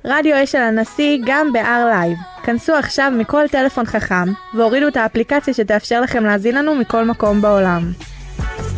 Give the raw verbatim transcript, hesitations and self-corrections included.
רדיו אשל הנשיא גם ב-R Live. כנסו עכשיו מכל טלפון חכם והורידו את האפליקציה שתאפשר לכם להזין לנו מכל מקום בעולם.